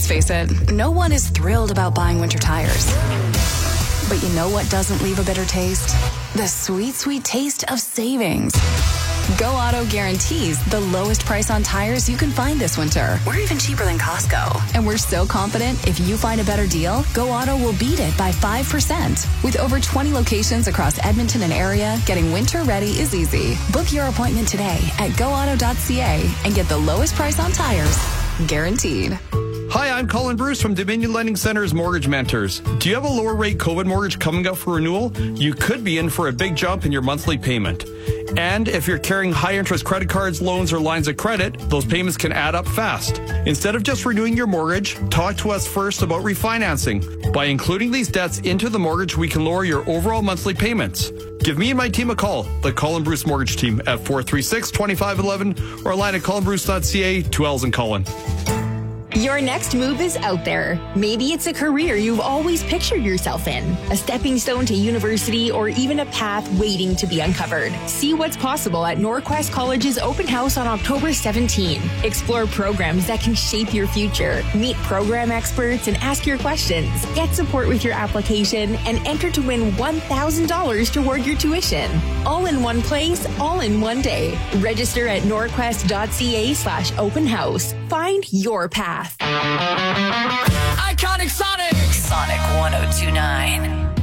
Let's face it, no one is thrilled about buying winter tires. But you know what doesn't leave a bitter taste? The sweet, sweet taste of savings. Go Auto guarantees the lowest price on tires you can find this winter. We're even cheaper than Costco. And we're so confident if you find a better deal, Go Auto will beat it by 5%. With over 20 locations across Edmonton and area, getting winter ready is easy. Book your appointment today at goauto.ca and get the lowest price on tires, guaranteed. Hi, I'm Colin Bruce from Dominion Lending Center's Mortgage Mentors. Do you have a lower rate COVID mortgage coming up for renewal? You could be in for a big jump in your monthly payment. And if you're carrying high interest credit cards, loans, or lines of credit, those payments can add up fast. Instead of just renewing your mortgage, talk to us first about refinancing. By including these debts into the mortgage, we can lower your overall monthly payments. Give me and my team a call, the Colin Bruce Mortgage Team, at 436-2511 or online at colinbruce.ca, 2 L's in Colin. Your next move is out there. Maybe it's a career you've always pictured yourself in, a stepping stone to university, or even a path waiting to be uncovered. See what's possible at Norquest College's open house on October 17. Explore programs that can shape your future, meet program experts, and ask your questions. Get support with your application and enter to win $1,000 toward your tuition. All in one place, all in one day. Register at norquest.ca/open house. Find your path. Iconic Sonic. Sonic 102.9.